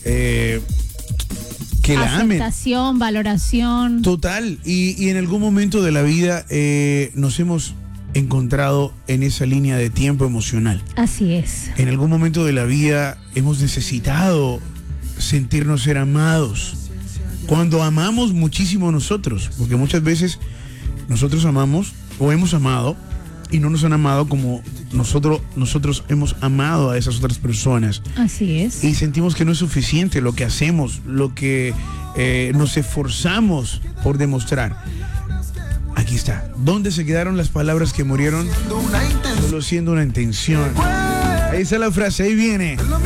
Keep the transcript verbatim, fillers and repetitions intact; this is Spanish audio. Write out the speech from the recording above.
eh, que la amen. Aceptación, valoración. Total. Y, y en algún momento de la vida eh, nos hemos encontrado en esa línea de tiempo emocional. Así es. En algún momento de la vida hemos necesitado sentirnos ser amados. Cuando amamos muchísimo nosotros, porque muchas veces nosotros amamos o hemos amado y no nos han amado como nosotros, nosotros hemos amado a esas otras personas. Así es. Y sentimos que no es suficiente lo que hacemos, lo que eh, nos esforzamos por demostrar. Aquí está. ¿Dónde se quedaron las palabras que murieron? Solo siendo una intención. Ahí está la frase, ahí viene.